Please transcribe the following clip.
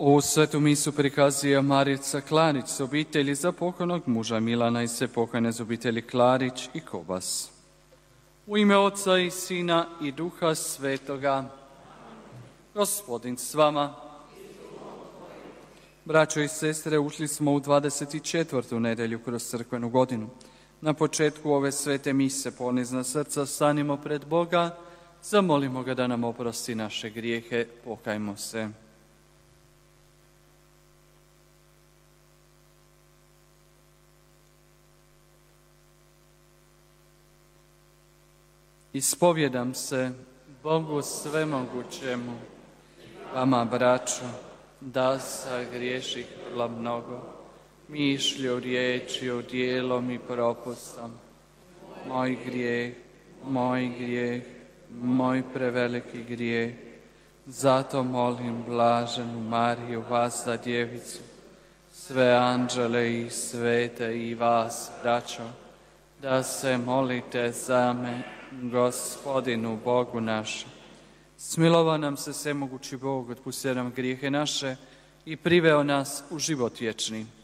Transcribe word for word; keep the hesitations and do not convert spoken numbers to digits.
U svetu misu prikazuje Marica Klarić s obitelji za pokojnog muža Milana i sve pokojne z obitelji Klarić i Kobas. U ime Oca i Sina i Duha Svetoga, Gospodin s vama. Braćo i sestre, ušli smo u dvadeset četvrtu nedelju kroz crkvenu godinu. Na početku ove svete mise, ponizna srca, stanimo pred Boga, zamolimo ga da nam oprosti naše grijehe, pokajmo se. Ispovjedam se Bogu svemogućemu, vama, braćo, da sagriješih vrlo mnogo, mišlju, riječju, dijelom i propustom. Moj grijeh, moj grijeh, moj preveliki grijeh. Zato molim blaženu Mariju, vas za djevicu, sve anđele i svete i vas, braćo, da se molite za me, Gospodinu Bogu našem. Smilova nam se svemogući Bog, otpustio nam grijehe naše i priveo nas u život vječni.